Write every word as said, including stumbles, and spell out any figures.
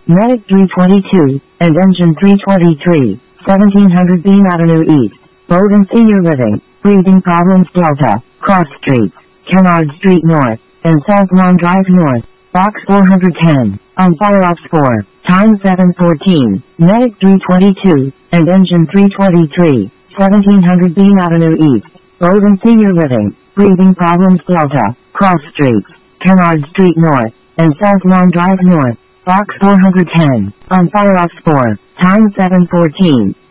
Medic three twenty-two, and Engine three twenty-three, seventeen hundred Beam Avenue East, Bowden Senior Living, Breathing Problems Delta, Cross Streets, Kennard Street North, and South Lawn Drive North, Box four hundred ten, on Fire Ops four, time seven fourteen, Medic three twenty-two, and Engine three twenty-three, seventeen hundred Beam Avenue East, Bowden Senior Living, Breathing Problems Delta, Cross Streets, Kennard Street North, and South Lawn Drive North, Box four hundred ten, on Fire Ops four, time seven fourteen.